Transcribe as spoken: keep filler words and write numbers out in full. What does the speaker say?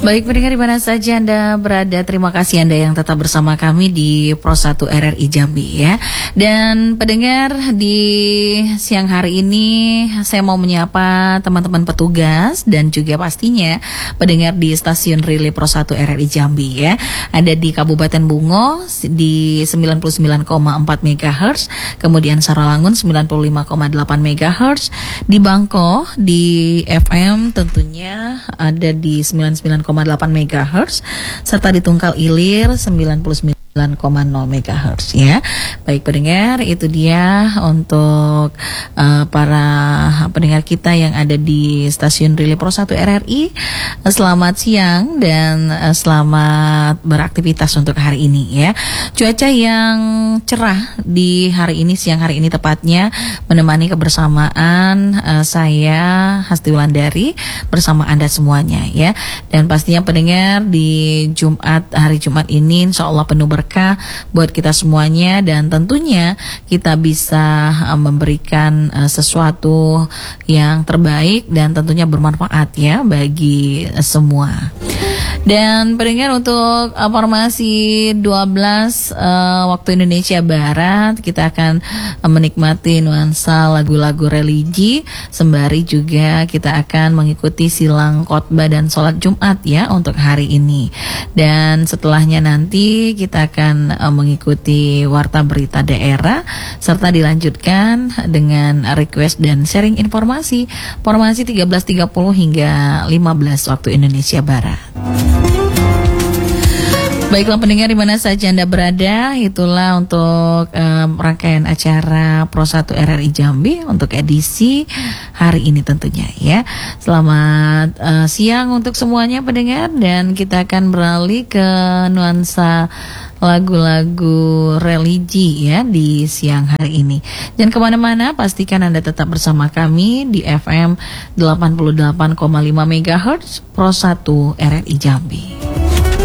Baik pendengar di mana saja Anda berada, terima kasih Anda yang tetap bersama kami di Pro satu R R I Jambi ya. Dan pendengar, di siang hari ini saya mau menyapa teman-teman petugas dan juga pastinya pendengar di stasiun Relay Pro satu R R I Jambi ya. Ada di Kabupaten Bungo di sembilan puluh sembilan koma empat megahertz, kemudian Sarawangun sembilan puluh lima koma delapan megahertz, di Bangko di F M tentunya ada di sembilan puluh sembilan koma delapan megahertz, serta di Tungkal Ilir sembilan puluh sembilan koma nol megahertz ya. Baik pendengar, itu dia untuk uh, para pendengar kita yang ada di stasiun Relay Pro satu R R I. Selamat siang dan uh, selamat beraktivitas untuk hari ini ya. Cuaca yang cerah di hari ini, siang hari ini tepatnya, menemani kebersamaan uh, saya Hasti Wulandari bersama Anda semuanya ya. Dan pastinya pendengar, di Jumat, hari Jumat ini insya Allah penuh berkah buat kita semuanya, dan tentunya kita bisa uh, memberikan uh, sesuatu yang terbaik dan tentunya bermanfaat ya bagi uh, semua. Dan pendengar, untuk uh, formasi dua belas uh, waktu Indonesia Barat, kita akan uh, menikmati nuansa lagu-lagu religi, sembari juga kita akan mengikuti silang khotbah dan sholat Jumat ya untuk hari ini. Dan setelahnya nanti kita akan uh, mengikuti warta berita daerah, serta dilanjutkan dengan request dan sharing informasi formasi tiga belas tiga puluh hingga lima belas waktu Indonesia Barat. Baiklah pendengar di mana saja Anda berada, itulah untuk um, rangkaian acara Pro satu R R I Jambi untuk edisi hari ini tentunya ya. Selamat uh, siang untuk semuanya pendengar, dan kita akan beralih ke nuansa lagu-lagu religi ya di siang hari ini. Dan kemana-mana, pastikan Anda tetap bersama kami di F M delapan puluh delapan koma lima megahertz Pro satu R R I Jambi.